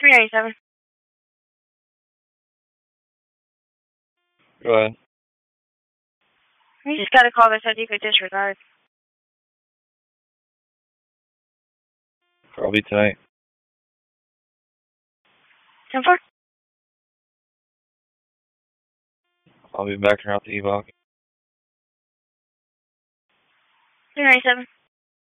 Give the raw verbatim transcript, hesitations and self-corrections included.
three ninety-seven. Go ahead. You just got a call that said you could disregard. Probably tonight. ten four? I'll be back around the E-Block. three ninety-seven.